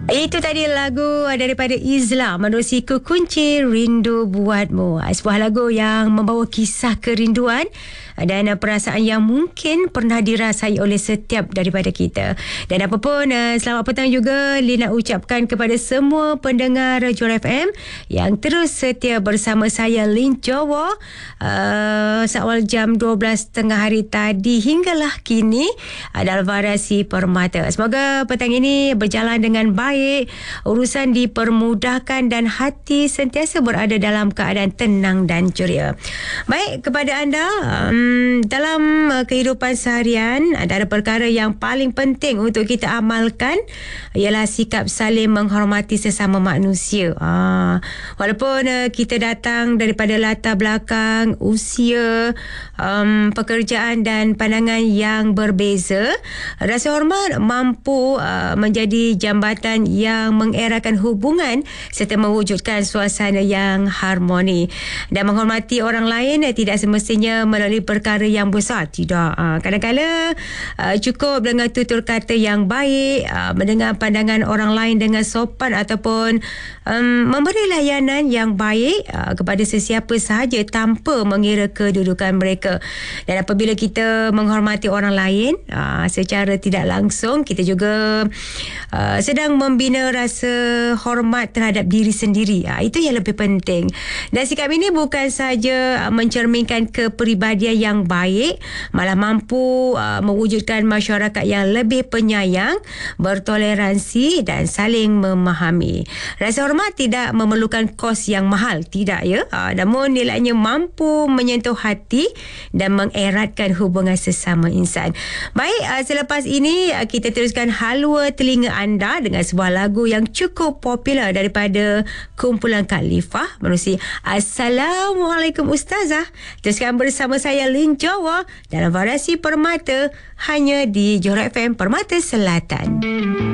Itu tadi lagu daripada Izla, Manusiaku Kunci Rindu Buatmu. Sebuah lagu yang membawa kisah kerinduan dan perasaan yang mungkin pernah dirasai oleh setiap daripada kita. Dan apapun, selamat petang juga Lina ucapkan kepada semua pendengar Johor FM yang terus setia bersama saya, Lin Jowo, seawal jam 12.30 hari tadi hinggalah kini dalam Variasi Permata. Semoga petang ini berjalan dengan baik, urusan dipermudahkan dan hati sentiasa berada dalam keadaan tenang dan ceria. Baik, kepada anda, dalam kehidupan seharian, antara perkara yang paling penting untuk kita amalkan ialah sikap saling menghormati sesama manusia. Walaupun kita datang daripada latar belakang, usia, pekerjaan dan pandangan yang berbeza, rasa hormat mampu menjadi jambatan yang mengeratkan hubungan serta mewujudkan suasana yang harmoni. Dan menghormati orang lain tidak semestinya melalui perkara yang besar, tidak. Kadang-kadang cukup dengan tutur kata yang baik, mendengar pandangan orang lain dengan sopan ataupun memberi layanan yang baik kepada sesiapa sahaja tanpa mengira kedudukan mereka. Dan apabila kita menghormati orang lain secara tidak langsung, kita juga sedang membina rasa hormat terhadap diri sendiri. Itu yang lebih penting. Dan sikap ini bukan saja mencerminkan kepribadian yang baik, malah mampu mewujudkan masyarakat yang lebih penyayang, bertoleransi dan saling memahami. Rasa hormat tidak memerlukan kos yang mahal, tidak ya. Namun nilainya mampu menyentuh hati dan mengeratkan hubungan sesama insan. Baik, selepas ini kita teruskan halwa telinga anda dengan sebuah lagu yang cukup popular daripada kumpulan Khalifah Menerusi. Assalamualaikum Ustazah. Teruskan bersama saya, Lin Jowo, dalam Variasi Permata hanya di Johor FM Permata Selatan.